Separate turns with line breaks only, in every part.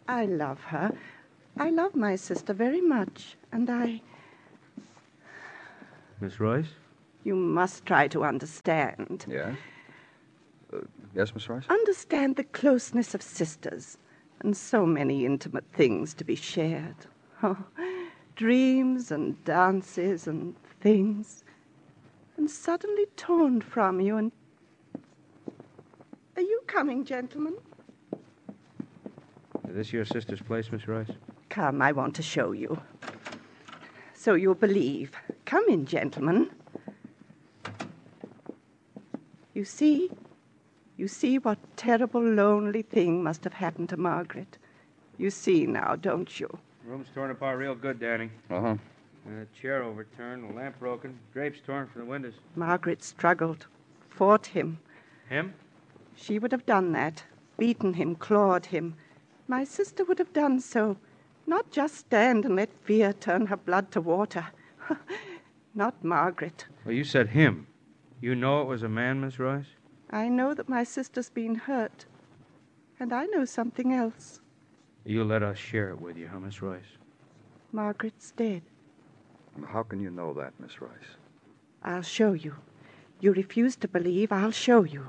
I love her. I love my sister very much, and I...
Miss Royce?
You must try to understand.
Yes? Yes, Miss Royce?
Understand the closeness of sisters, and so many intimate things to be shared. Oh, dreams and dances and things, and suddenly torn from you, and... Are you coming, gentlemen?
Is this your sister's place, Miss Royce?
Come, I want to show you. So you'll believe. Come in, gentlemen. You see what terrible, lonely thing must have happened to Margaret. You see now, don't you?
Room's torn apart real good, Danny.
Uh-huh.
Chair overturned, a lamp broken, drapes torn from the windows.
Margaret struggled, fought him.
Him?
She would have done that, beaten him, clawed him. My sister would have done so, not just stand and let fear turn her blood to water. Not Margaret.
Well, you said him. You know it was a man, Miss Royce?
I know that my sister's been hurt, and I know something else.
You let us share it with you, huh, Miss Royce?
Margaret's dead.
How can you know that, Miss Royce?
I'll show you. You refuse to believe, I'll show you.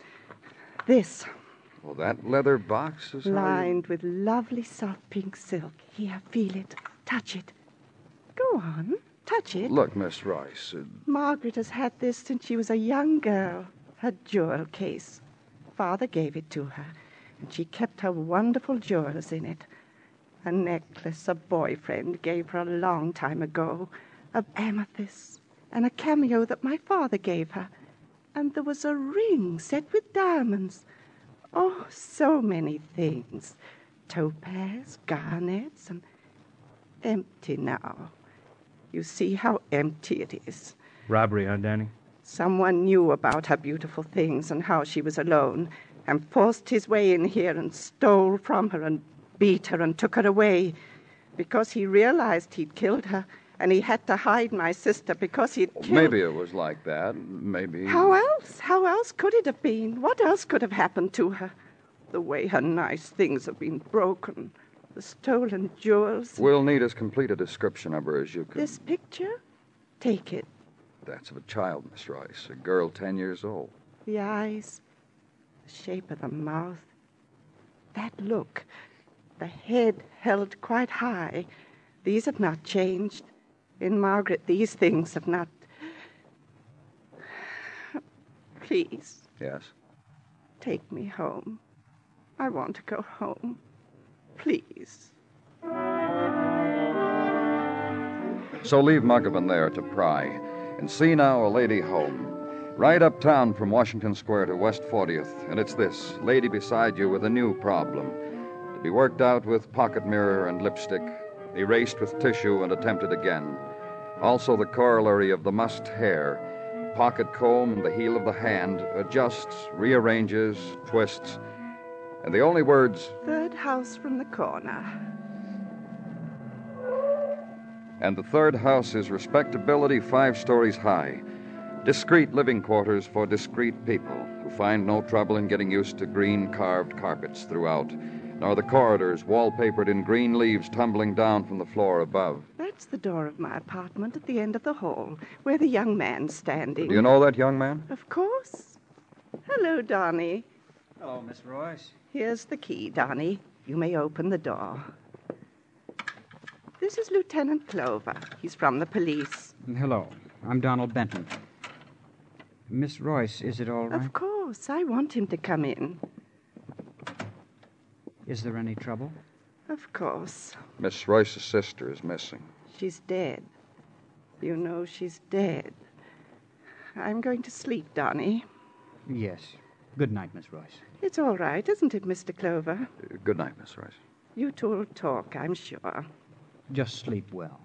This.
Well, that leather box is...
Lined with lovely soft pink silk. Here, feel it. Touch it. Go on, touch it.
Look, Miss Royce.
Margaret has had this since she was a young girl. Her jewel case. Father gave it to her, and she kept her wonderful jewels in it. A necklace a boyfriend gave her a long time ago, of amethyst, and a cameo that my father gave her. And there was a ring set with diamonds. Oh, so many things. Topaz, garnets, and empty now. You see how empty it is.
Robbery, huh, Danny?
Someone knew about her beautiful things and how she was alone, and forced his way in here and stole from her and beat her and took her away, because he realized he'd killed her, and he had to hide my sister because he'd killed...
Maybe it was like that. Maybe...
How else? How else could it have been? What else could have happened to her? The way her nice things have been broken, the stolen jewels...
We'll need as complete a description of her as you can.
This picture? Take it.
That's of a child, Miss Royce. A girl 10 years old.
The eyes, the shape of the mouth, that look, the head held quite high. These have not changed. In Margaret, these things have not... Please.
Yes?
Take me home. I want to go home. Please.
So leave Muggavan there to pry. And see now a lady home. Right uptown from Washington Square to West 40th. And it's this, lady beside you with a new problem. To be worked out with pocket mirror and lipstick, erased with tissue and attempted again. Also the corollary of the mussed hair, pocket comb, the heel of the hand, adjusts, rearranges, twists. And the only words...
Third house from the corner.
And the third house is respectability 5 stories high. Discreet living quarters for discreet people who find no trouble in getting used to green carved carpets throughout, nor the corridors wallpapered in green leaves tumbling down from the floor above.
That's the door of my apartment at the end of the hall, where the young man's standing.
Do you know that young man?
Of course. Hello, Donnie.
Hello, Miss Royce.
Here's the key, Donnie. You may open the door. This is Lieutenant Clover. He's from the police.
Hello. I'm Donald Benton. Miss Royce, is it all right?
Of course. I want him to come in.
Is there any trouble?
Of course.
Miss Royce's sister is missing.
She's dead. You know she's dead. I'm going to sleep, Donnie.
Yes. Good night, Miss Royce.
It's all right, isn't it, Mr. Clover?
Good night, Miss Royce.
You two will talk, I'm sure.
Just sleep well.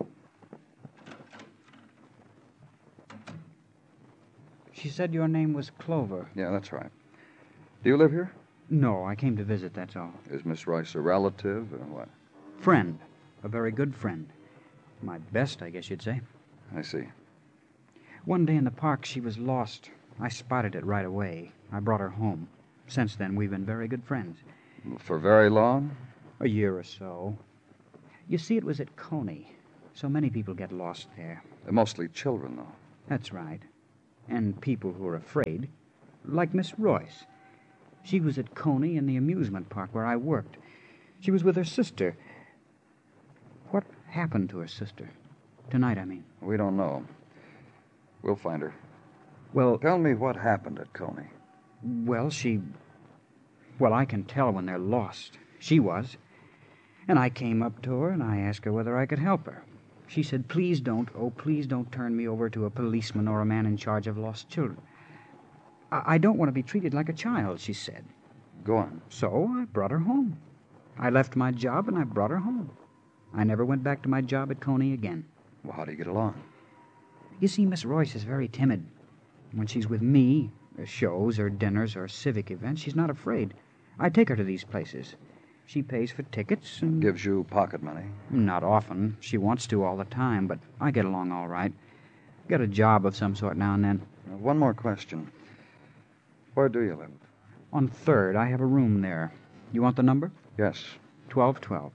She said your name was Clover.
Yeah, that's right. Do you live here?
No, I came to visit, that's all.
Is Miss Royce a relative or what?
Friend. A very good friend. My best, I guess you'd say.
I see.
One day in the park, she was lost. I spotted it right away. I brought her home. Since then, we've been very good friends.
For very long?
A year or so. You see, it was at Coney. So many people get lost there.
They're mostly children, though.
That's right. And people who are afraid, like Miss Royce. She was at Coney in the amusement park where I worked. She was with her sister. What happened to her sister? Tonight, I mean.
We don't know. We'll find her.
Well,
Tell me what happened at Coney.
well, I can tell when they're lost. She was. And I came up to her and I asked her whether I could help her. She said, please don't turn me over to a policeman or a man in charge of lost children. I don't want to be treated like a child, she said.
Go on.
So I brought her home. I left my job and I brought her home. I never went back to my job at Coney again.
Well, how do you get along?
You see, Miss Royce is very timid. When she's with me, shows or dinners or civic events, she's not afraid. I take her to these places. She pays for tickets and...
Gives you pocket money.
Not often. She wants to all the time, but I get along all right. Get a job of some sort now and then.
One more question. Where do you live?
On 3rd, I have a room there. You want the number?
Yes.
1212.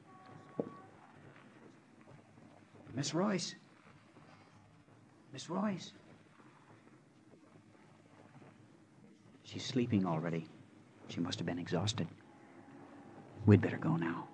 Miss Royce? Miss Royce? She's sleeping already. She must have been exhausted. We'd better go now.